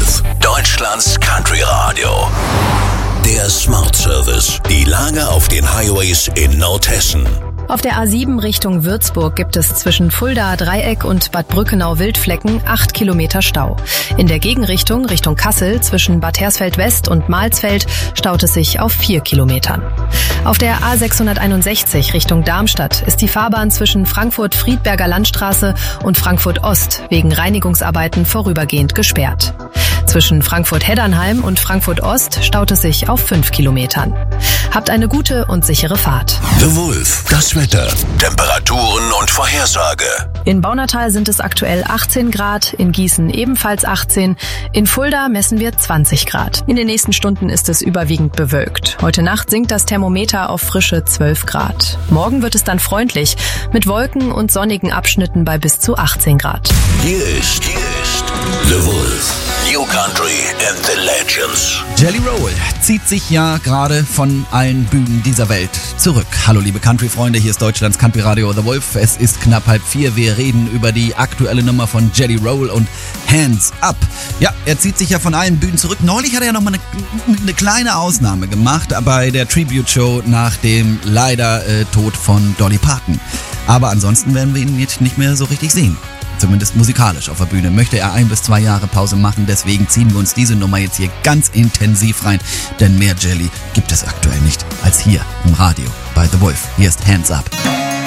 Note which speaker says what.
Speaker 1: Wolf, Deutschlands Country Radio. Der Smart Service. Die Lage auf den Highways in Nordhessen.
Speaker 2: Auf der A7 Richtung Würzburg gibt es zwischen Fulda, Dreieck und Bad Brückenau-Wildflecken 8 Kilometer Stau. In der Gegenrichtung Richtung Kassel zwischen Bad Hersfeld-West und Malsfeld staut es sich auf 4 Kilometern. Auf der A661 Richtung Darmstadt ist die Fahrbahn zwischen Frankfurt-Friedberger Landstraße und Frankfurt-Ost wegen Reinigungsarbeiten vorübergehend gesperrt. Zwischen Frankfurt-Heddernheim und Frankfurt-Ost staut es sich auf 5 Kilometern. Habt eine gute und sichere Fahrt.
Speaker 1: The Wolf, das Wetter, Temperaturen und Vorhersage.
Speaker 2: In Baunatal sind es aktuell 18 Grad, in Gießen ebenfalls 18, in Fulda messen wir 20 Grad. In den nächsten Stunden ist es überwiegend bewölkt. Heute Nacht sinkt das Thermometer auf frische 12 Grad. Morgen wird es dann freundlich, mit Wolken und sonnigen Abschnitten bei bis zu 18 Grad.
Speaker 1: Hier ist The Wolf. New Country and the Legends.
Speaker 3: Jelly Roll zieht sich ja gerade von allen Bühnen dieser Welt zurück. Hallo liebe Country-Freunde, hier ist Deutschlands Country Radio The Wolf. Es ist knapp 3:30. Wir reden über die aktuelle Nummer von Jelly Roll und Hands Up. Ja, er zieht sich ja von allen Bühnen zurück. Neulich hat er ja nochmal eine kleine Ausnahme gemacht bei der Tribute-Show nach dem leider Tod von Dolly Parton. Aber ansonsten werden wir ihn jetzt nicht mehr so richtig sehen. Zumindest musikalisch auf der Bühne. Möchte er 1 bis 2 Jahre Pause machen, deswegen ziehen wir uns diese Nummer jetzt hier ganz intensiv rein. Denn mehr Jelly gibt es aktuell nicht als hier im Radio bei The Wolf. Hier ist Hands Up.